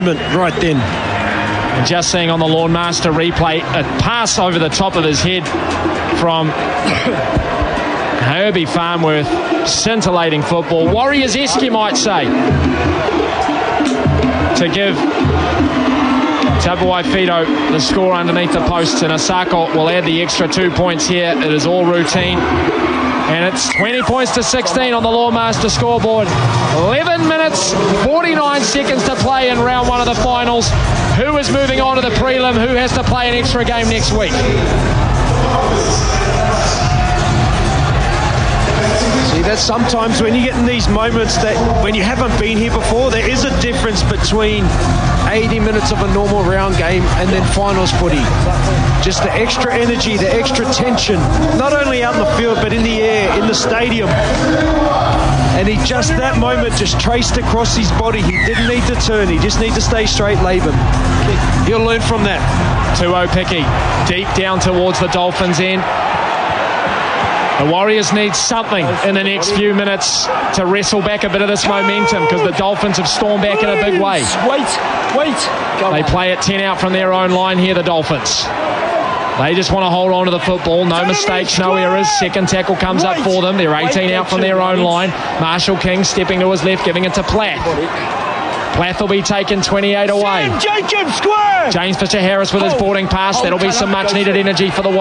right then. And just seeing on the Lawn Master replay, a pass over the top of his head from Herbie Farnworth. Scintillating football. Warriors-esque, you might say. To give Tabuai-Fidow the score underneath the posts, and Asako will add the extra 2 points here. It is all routine. And it's 20 points to 16 on the Law Master scoreboard. 11 minutes, 49 seconds to play in round one of the finals. Who is moving on to the prelim? Who has to play an extra game next week? See, that's sometimes when you get in these moments that when you haven't been here before, there is a difference between 80 minutes of a normal round game and then finals footy. Just the extra energy, the extra tension, not only out in the field but in the air, in the stadium. And he just, that moment, just traced across his body. He didn't need to turn, he just need to stay straight, Laban. He'll learn from that. 2-0 Picky, deep down towards the Dolphins end. The Warriors need something in the next few minutes to wrestle back a bit of this momentum, because the Dolphins have stormed back in a big way. They play it 10 out from their own line here, the Dolphins. They just want to hold on to the football. No mistakes, no errors. Second tackle comes up for them. They're 18 out from their own line. Marshall King stepping to his left, giving it to Plath. Plath will be taken 28 away. Jacob Square. James Fisher-Harris with his boarding pass. That'll be some much needed energy for the